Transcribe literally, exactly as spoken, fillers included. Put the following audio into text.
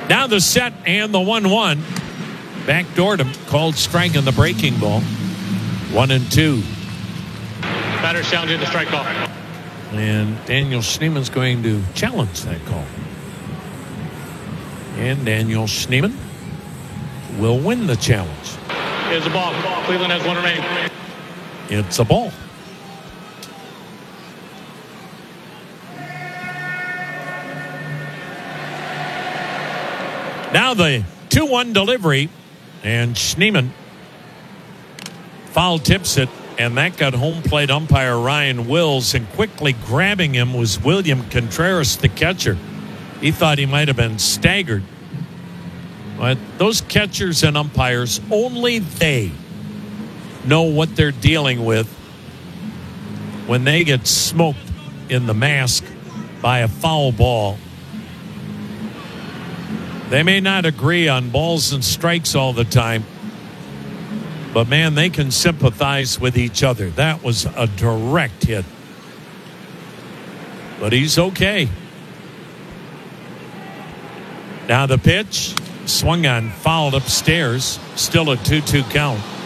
Now the set and the one one. Backdoored him, called strike on the breaking ball. One and two. Batter challenging the strike call. And Daniel Schneeman's going to challenge that call. And Daniel Schneeman will win the challenge. It's a ball. Cleveland has one remaining. It's a ball. Now the two one delivery, and Schneeman foul tips it, and that got home plate umpire Ryan Wills, and quickly grabbing him was William Contreras, the catcher. He thought he might have been staggered. But those catchers and umpires, only they know what they're dealing with when they get smoked in the mask by a foul ball. They may not agree on balls and strikes all the time, but man, they can sympathize with each other. That was a direct hit. But he's okay. Now the pitch, swung on, fouled upstairs. Still a two two count.